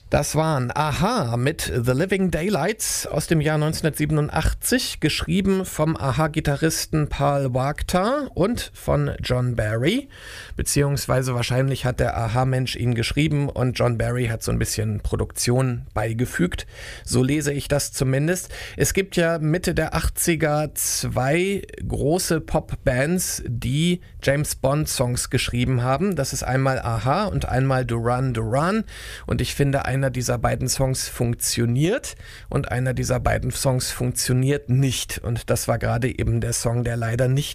Das waren Aha mit The Living Daylights aus dem Jahr 1987, geschrieben vom Aha-Gitarristen Paul Waaktaar und von John Barry, beziehungsweise wahrscheinlich hat der Aha-Mensch ihn geschrieben und John Barry hat so ein bisschen Produktion beigefügt. So lese ich das zumindest. Es gibt ja Mitte der 80er zwei große Pop-Bands, die James-Bond-Songs geschrieben haben. Das ist einmal Aha und einmal Duran Duran und ich finde, einer dieser beiden Songs funktioniert und einer dieser beiden Songs funktioniert nicht. Und das war gerade eben der Song, der leider nicht